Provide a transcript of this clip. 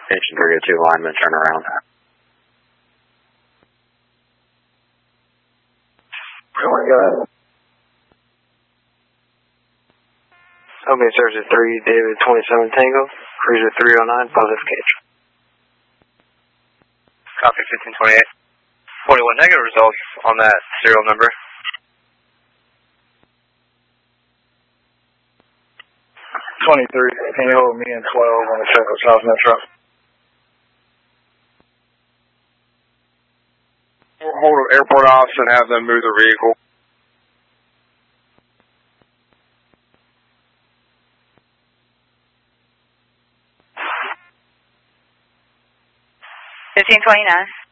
Station 302 lineman, turn around. Opening service 3, David 27 Tango, Cruiser 309, positive cage. Copy 1528. 41 negative results on that serial number. Can you hold me and 12 on the Central South Metro? Hold an airport office and have them move the vehicle. $1529.